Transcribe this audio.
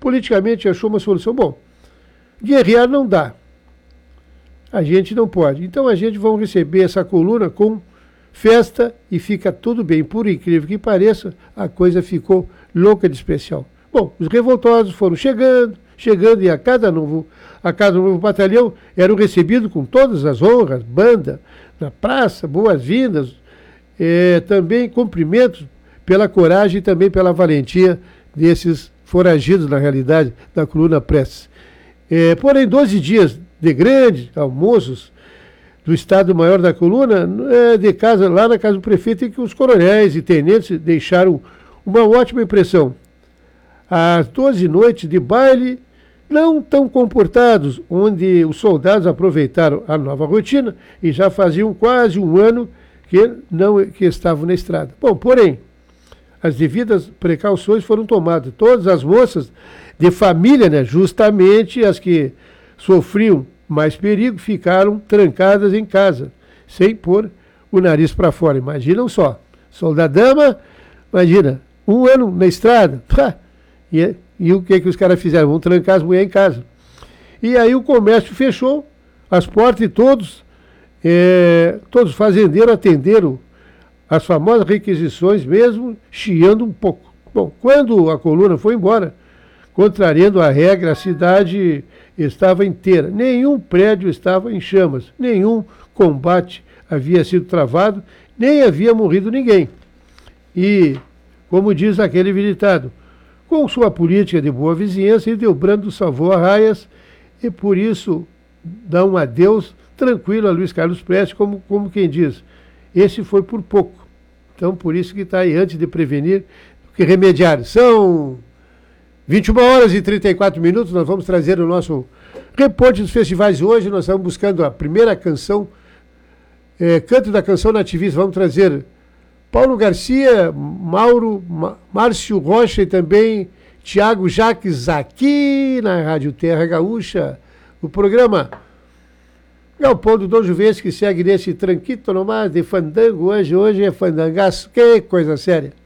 politicamente achou uma solução. Bom, guerrear não dá. A gente não pode. Então a gente vai receber essa coluna com festa e fica tudo bem. Por incrível que pareça, a coisa ficou louca de especial. Bom, os revoltosos foram chegando e a cada novo batalhão eram recebidos com todas as honras, banda na praça, boas-vindas, também cumprimentos pela coragem e também pela valentia desses foragidos, na realidade, da coluna Prestes. Porém, 12 dias de grandes almoços do Estado-Maior da coluna, lá na casa do prefeito, em que os coronéis e tenentes deixaram uma ótima impressão. As 12 noites de baile não tão comportados, onde os soldados aproveitaram a nova rotina e já faziam quase um ano que estavam na estrada. Bom, porém, as devidas precauções foram tomadas. Todas as moças de família, né, justamente as que sofriam mais perigo, ficaram trancadas em casa, sem pôr o nariz para fora. Imaginam só, soldadama, imagina, um ano na estrada, e o que os caras fizeram? Vão trancar as mulheres em casa. E aí o comércio fechou, as portas e todos os fazendeiros atenderam as famosas requisições, mesmo chiando um pouco. Bom, quando a coluna foi embora, contrariando a regra, a cidade estava inteira. Nenhum prédio estava em chamas, nenhum combate havia sido travado, nem havia morrido ninguém. E, como diz aquele ditado, com sua política de boa vizinhança, Hildebrando salvou Arraias e, por isso, dá um adeus tranquilo a Luiz Carlos Prestes, como quem diz, esse foi por pouco. Então, por isso que está aí, antes de prevenir, do que remediar. São 21 horas e 34 minutos, nós vamos trazer o nosso reporte dos festivais hoje. Nós estamos buscando a primeira canção, Canto da Canção Nativista. Vamos trazer Paulo Garcia, Márcio Rocha e também Tiago Jaques aqui na Rádio Terra Gaúcha. O programa Galpão do Dom Juvencio, que segue nesse tranquito nomás de fandango hoje é fandangaço, que coisa séria.